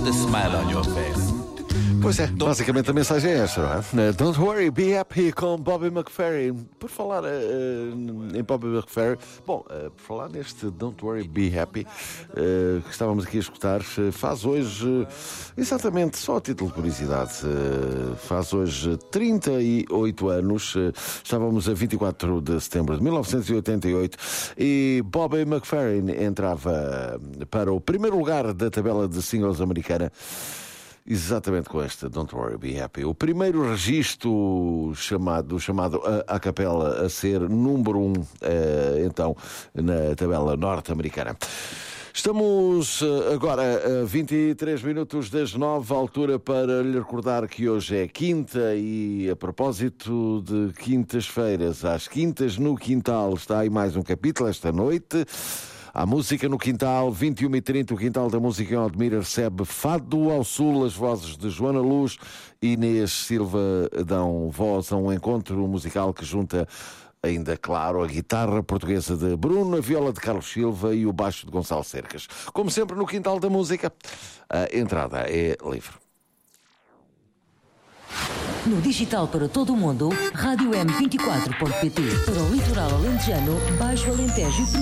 a smile on your face. Pois é, basicamente a mensagem é esta, não é? Don't worry, be happy com Bobby McFerrin. Por falar em Bobby McFerrin, bom, por falar neste Don't worry, be happy, que estávamos aqui a escutar, faz hoje, exatamente, só a título de curiosidade, faz hoje 38 anos, estávamos a 24 de setembro de 1988 e Bobby McFerrin entrava para o primeiro lugar da tabela de singles americana. Exatamente com esta Don't Worry, Be Happy. O primeiro registro chamado a capela a ser número 1, então, na tabela norte-americana. Estamos agora a 23 minutos das 9, altura para lhe recordar que hoje é quinta e, a propósito de quintas-feiras, às quintas no quintal, está aí mais um capítulo esta noite. A música no quintal, 21h30, o Quintal da Música em Odmira recebe Fado ao Sul, as vozes de Joana Luz e Inês Silva dão voz a um encontro musical que junta ainda, claro, a guitarra portuguesa de Bruno, a viola de Carlos Silva e o baixo de Gonçalo Cercas. Como sempre no Quintal da Música, a entrada é livre. No digital para todo o mundo, Rádio M24.pt. Para o litoral alentejano, Baixo Alentejo e